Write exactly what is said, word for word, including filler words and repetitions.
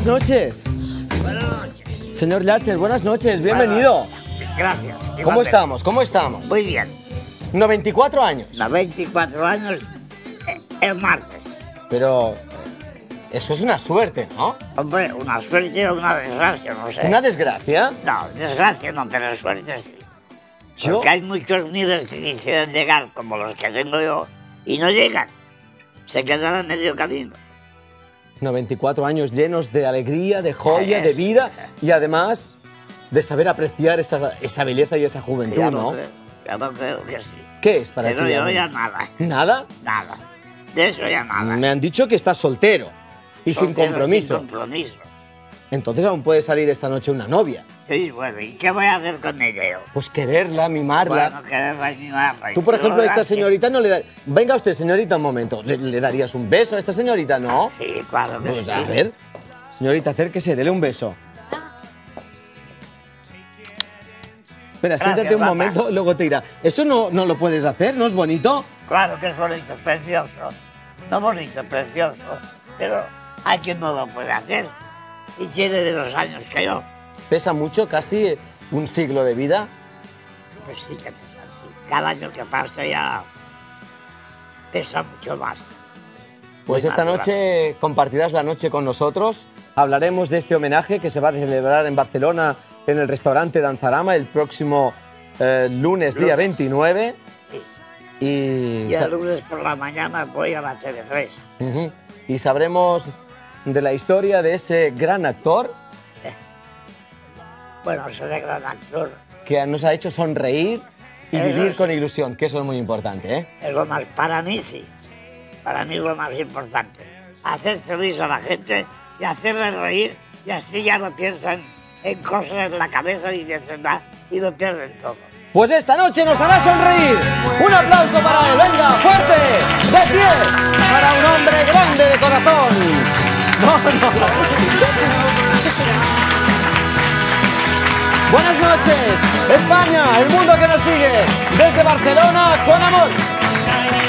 Buenas noches. Buenas noches. Señor Llachar, buenas noches, bienvenido. Gracias. ¿Cómo igualmente. estamos? ¿Cómo estamos? Muy bien. noventa y cuatro años. Los veinticuatro años eh, el martes. Pero eso es una suerte, ¿no? Hombre, una suerte o una desgracia, no sé. ¿Una desgracia? No, desgracia no, pero suerte sí. Yo... Porque hay muchos miles que quisieran llegar como los que tengo yo y no llegan. Se quedan a medio camino. noventa y cuatro años llenos de alegría, de joya, Eh, de vida y además de saber apreciar esa, esa belleza y esa juventud, Ya ¿no? creo, ya no creo que sí. ¿Qué es para Pero ti? yo Ana? ya nada, ¿Nada? nada. De eso ya nada. Me han dicho que estás soltero y sin Soltero, compromiso. Sin compromiso. Entonces aún puede salir esta noche una novia. Sí, bueno, ¿y qué voy a hacer con ella yo? Pues quererla, mimarla. Bueno, quererla y mimarla. Tú, por ejemplo, a esta Gracias. señorita no le da... Venga usted, señorita, un momento. ¿Le, le darías un beso a esta señorita, no? Sí, claro que Pues sí. a ver. Señorita, acérquese, dele un beso. Espera, Gracias, siéntate un papá. momento, luego te irá. ¿Eso no, no lo puedes hacer? ¿No es bonito? Claro que es bonito, precioso. No bonito, precioso. Pero hay quien no lo puede hacer. Y tiene de los años que yo. Pesa mucho, casi un siglo de vida. Pues sí que pesa, sí. Cada año que pasa ya pesa mucho más. Pues Muy esta más, noche compartirás la noche con nosotros. Hablaremos de este homenaje que se va a celebrar en Barcelona en el restaurante Danzarama el próximo eh, lunes, día Lunes. veintinueve. Sí. Y, Y sa- el lunes por la mañana voy a la T V tres. Ujú. y sabremos de la historia de ese gran actor Bueno, soy de gran actor. que nos ha hecho sonreír y Eso vivir sí. con ilusión, que eso es muy importante, ¿eh? Es lo más, para mí sí. Para mí es lo más importante. Hacer feliz a la gente y hacerles reír y así ya no piensan en cosas en la cabeza y dicen nada y lo pierden todo. Pues esta noche nos hará sonreír. Un aplauso para él, venga, fuerte, de pie, para un hombre grande de corazón. No, no. Buenas noches, España, el mundo que nos sigue, desde Barcelona, con amor.